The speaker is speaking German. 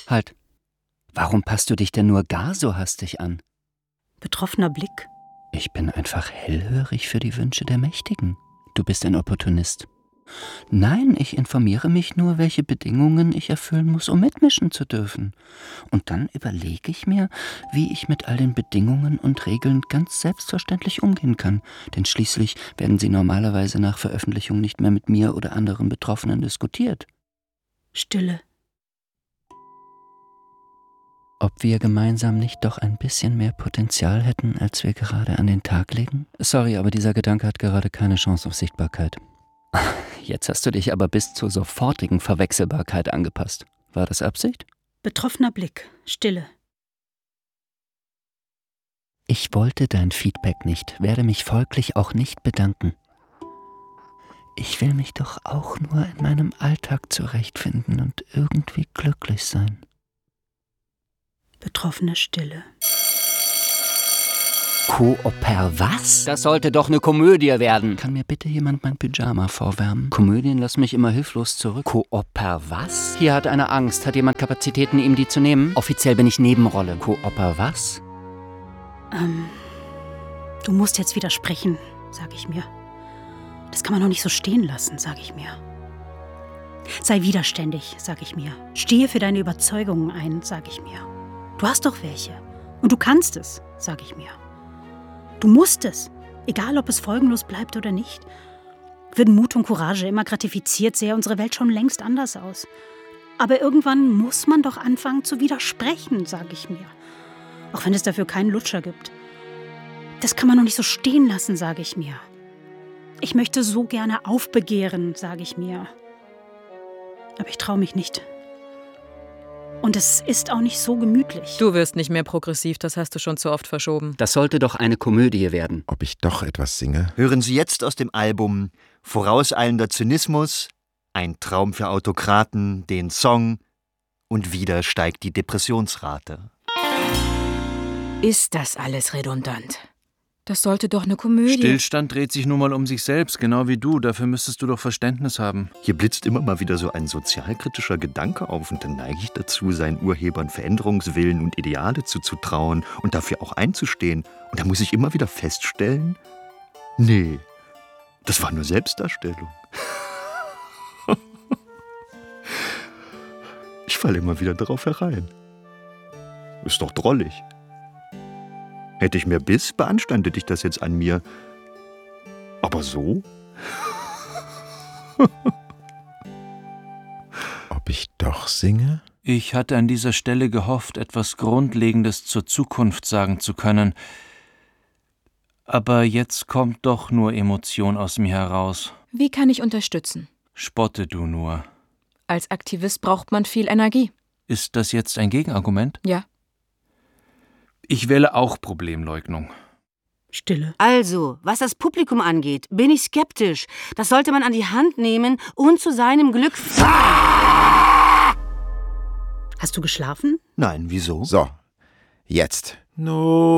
Halt. Warum passt du dich denn nur gar so hastig an? Betroffener Blick. Ich bin einfach hellhörig für die Wünsche der Mächtigen. Du bist ein Opportunist. Nein, ich informiere mich nur, welche Bedingungen ich erfüllen muss, um mitmischen zu dürfen. Und dann überlege ich mir, wie ich mit all den Bedingungen und Regeln ganz selbstverständlich umgehen kann. Denn schließlich werden sie normalerweise nach Veröffentlichung nicht mehr mit mir oder anderen Betroffenen diskutiert. Stille. Ob wir gemeinsam nicht doch ein bisschen mehr Potenzial hätten, als wir gerade an den Tag legen? Sorry, aber dieser Gedanke hat gerade keine Chance auf Sichtbarkeit. Jetzt hast du dich aber bis zur sofortigen Verwechselbarkeit angepasst. War das Absicht? Betroffener Blick. Stille. Ich wollte dein Feedback nicht, werde mich folglich auch nicht bedanken. Ich will mich doch auch nur in meinem Alltag zurechtfinden und irgendwie glücklich sein. Betroffene Stille. Kooper was? Das sollte doch eine Komödie werden. Kann mir bitte jemand mein Pyjama vorwärmen? Komödien lassen mich immer hilflos zurück. Kooper was? Hier hat einer Angst. Hat jemand Kapazitäten, ihm die zu nehmen? Offiziell bin ich Nebenrolle. Kooper was? Du musst jetzt widersprechen, sag ich mir. Das kann man doch nicht so stehen lassen, sag ich mir. Sei widerständig, sag ich mir. Stehe für deine Überzeugungen ein, sag ich mir. Du hast doch welche. Und du kannst es, sag ich mir. Du musst es, egal ob es folgenlos bleibt oder nicht. Würden Mut und Courage immer gratifiziert, sähe unsere Welt schon längst anders aus. Aber irgendwann muss man doch anfangen zu widersprechen, sag ich mir. Auch wenn es dafür keinen Lutscher gibt. Das kann man doch nicht so stehen lassen, sag ich mir. Ich möchte so gerne aufbegehren, sag ich mir. Aber ich traue mich nicht. Und es ist auch nicht so gemütlich. Du wirst nicht mehr progressiv, das hast du schon zu oft verschoben. Das sollte doch eine Komödie werden. Ob ich doch etwas singe? Hören Sie jetzt aus dem Album Vorauseilender Zynismus, Ein Traum für Autokraten, den Song und wieder steigt die Depressionsrate. Ist das alles redundant? Das sollte doch eine Komödie. Stillstand dreht sich nun mal um sich selbst, genau wie du. Dafür müsstest du doch Verständnis haben. Hier blitzt immer mal wieder so ein sozialkritischer Gedanke auf und dann neige ich dazu, seinen Urhebern Veränderungswillen und Ideale zuzutrauen und dafür auch einzustehen. Und da muss ich immer wieder feststellen, nee, das war nur Selbstdarstellung. Ich falle immer wieder darauf herein. Ist doch drollig. Hätte ich mehr Biss, beanstandet ich das jetzt an mir. Aber so? Ob ich doch singe? Ich hatte an dieser Stelle gehofft, etwas Grundlegendes zur Zukunft sagen zu können. Aber jetzt kommt doch nur Emotion aus mir heraus. Wie kann ich unterstützen? Spotte du nur. Als Aktivist braucht man viel Energie. Ist das jetzt ein Gegenargument? Ja. Ich wähle auch Problemleugnung. Stille. Also, was das Publikum angeht, bin ich skeptisch. Das sollte man an die Hand nehmen und zu seinem Glück... Hast du geschlafen? Nein, wieso? So, jetzt. No.